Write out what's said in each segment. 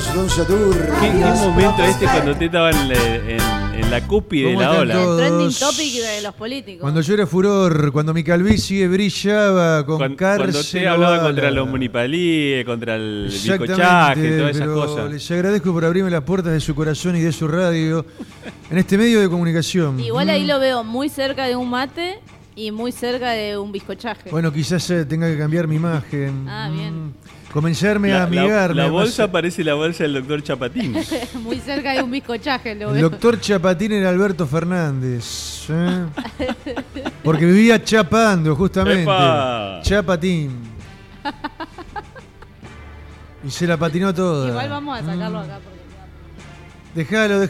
don Satur. ¿Qué momento cuando usted estaba en la cúspide de la ola? El trending topic de los políticos. Cuando yo era furor, cuando mi calvicie brillaba con cárcel. Cuando usted hablaba contra los municipalíes, contra el bizcochaje, todas esas cosas. Les agradezco por abrirme las puertas de su corazón y de su radio en este medio de comunicación. Igual ahí lo veo muy cerca de un mate y muy cerca de un bizcochaje. Bueno, quizás tenga que cambiar mi imagen. Ah, bien. Comenzarme a amigarme. La bolsa parece la bolsa del doctor Chapatín. Muy cerca de un bizcochaje lo El veo. doctor Chapatín era Alberto Fernández. Porque vivía chapando, justamente. ¡Epa! Chapatín. Y se la patinó toda. Igual vamos a sacarlo acá. Déjalo.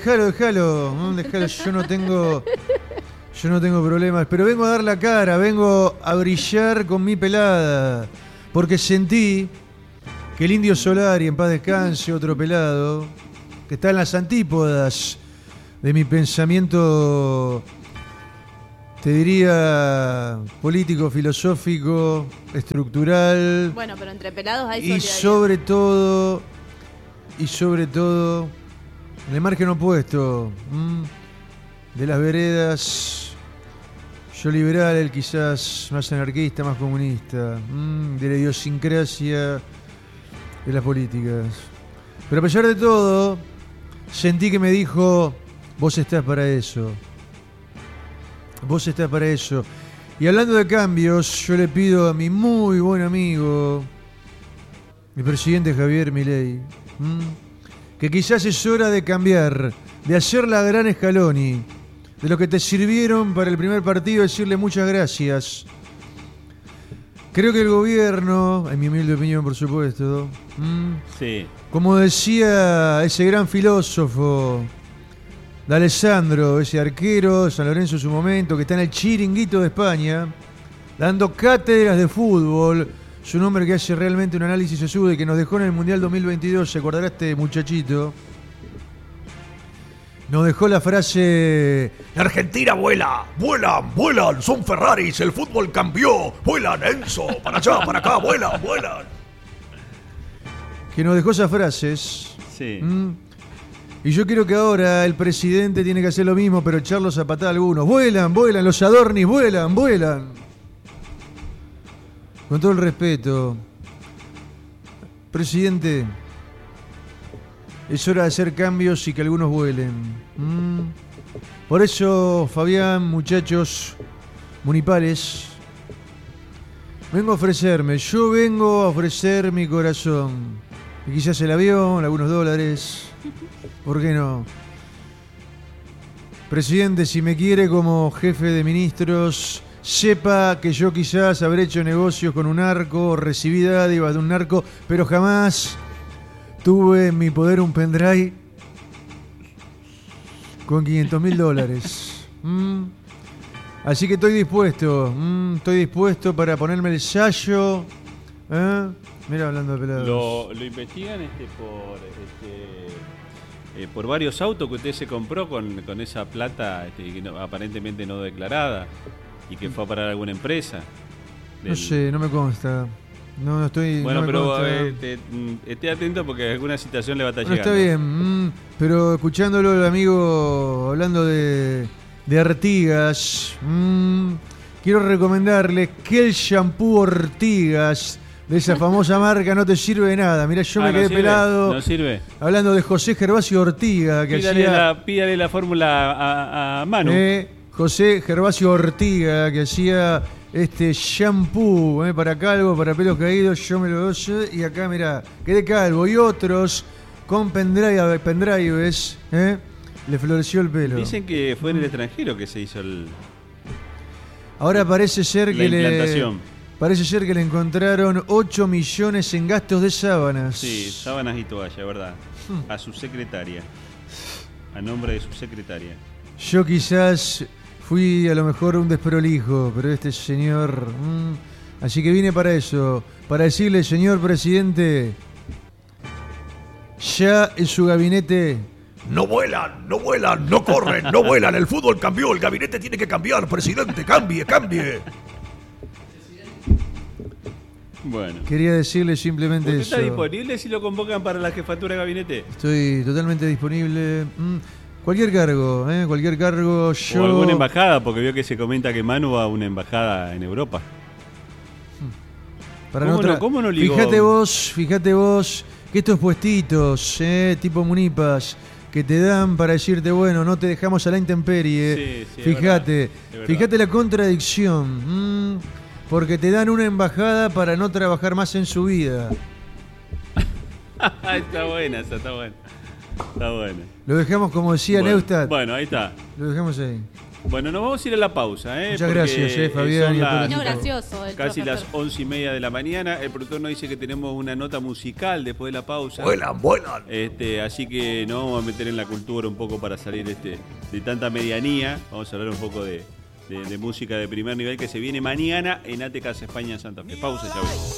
Yo no tengo problemas. Pero vengo a dar la cara, vengo a brillar con mi pelada. Porque sentí que el Indio Solari, en paz descanse, otro pelado, que está en las antípodas de mi pensamiento, te diría, político, filosófico, estructural. Bueno, pero entre pelados hay y solidaridad. sobre todo, en el margen opuesto de las veredas, yo liberal, él quizás más anarquista, más comunista, de la idiosincrasia de las políticas. Pero a pesar de todo, sentí que me dijo, vos estás para eso. Vos estás para eso. Y hablando de cambios, yo le pido a mi muy buen amigo, mi presidente Javier Milei, que quizás es hora de cambiar, de hacer la gran Scaloni, de lo que te sirvieron para el primer partido, decirle muchas gracias. Creo que el gobierno, en mi humilde opinión por supuesto, sí, como decía ese gran filósofo D'Alessandro, ese arquero de San Lorenzo en su momento, que está en el Chiringuito de España, dando cátedras de fútbol, es un hombre que hace realmente un análisis sesudo y que nos dejó en el Mundial 2022, se acordará este muchachito. Nos dejó la frase: la Argentina vuela, vuelan, son Ferraris, el fútbol cambió, vuelan, Enzo, para allá, para acá, vuelan. Que nos dejó esas frases. Sí. Y yo quiero que ahora el presidente tiene que hacer lo mismo, pero echarlos a patada a algunos. Vuelan, los Adornis, vuelan. Con todo el respeto. Presidente, es hora de hacer cambios y que algunos vuelen. Por eso, Fabián, muchachos municipales, vengo a ofrecer mi corazón. Y quizás el avión, algunos dólares. ¿Por qué no? Presidente, si me quiere como jefe de ministros, sepa que yo quizás habré hecho negocios con un narco, recibí dádivas de un narco, pero jamás tuve en mi poder un pendrive con $500,000. Así que estoy dispuesto para ponerme el sallo. Mira, hablando de pelados. Lo investigan por varios autos que usted se compró con esa plata que aparentemente no declarada y que fue a parar a alguna empresa. No sé, no me consta. No estoy. Bueno, no me pero consta. esté atento porque alguna situación le va a estar llegando. Está bien, pero escuchándolo el amigo hablando de Artigas, quiero recomendarles que el shampoo Ortigas de esa famosa marca no te sirve de nada. Mirá, yo me quedé pelado. No sirve. Hablando de José Gervasio Ortiga, que pídale la fórmula a Manu. José Gervasio Ortiga, que hacía este shampoo para calvo, para pelos caídos. Yo me lo doy y acá, mirá, quedé calvo. Y otros con pendrives, le floreció el pelo. Dicen que fue en el extranjero que se hizo Ahora parece ser la implantación. Parece ser que le encontraron 8 millones en gastos de sábanas. Sí, sábanas y toalla, ¿verdad? A su secretaria. A nombre de su secretaria. Yo quizás fui a lo mejor un desprolijo, pero este señor... Así que vine para eso, para decirle, señor presidente, ya en su gabinete... No vuelan, no corren, no vuelan, el fútbol cambió, el gabinete tiene que cambiar, presidente, cambie. Bueno. Quería decirle simplemente ¿Usted eso. está disponible si lo convocan para la jefatura de gabinete? Estoy totalmente disponible. Cualquier cargo, cualquier cargo. Yo... O alguna embajada, porque veo que se comenta que Manu va a una embajada en Europa. Para ¿Cómo no- cómo no ligó? Fíjate vos que estos puestitos, tipo Munipas, que te dan para decirte, bueno, no te dejamos a la intemperie. Sí, sí, es Fíjate, verdad, es verdad. fíjate la contradicción. Porque te dan una embajada para no trabajar más en su vida. Está buena esa, está buena. Está buena. Lo dejamos como decía Bueno, Neustadt. bueno, ahí está. Lo dejamos ahí. Bueno, nos vamos a ir a la pausa. Muchas porque gracias, Fabián, son y a todo el Vino equipo. gracioso el casi las profesor. 11:30 de la mañana. El productor nos dice que tenemos una nota musical después de la pausa. Vuelan, vuelan. Así que nos vamos a meter en la cultura un poco para salir de tanta medianía. Vamos a hablar un poco de música de primer nivel que se viene mañana en ATK España Santa Fe. Pausa, ya venimos.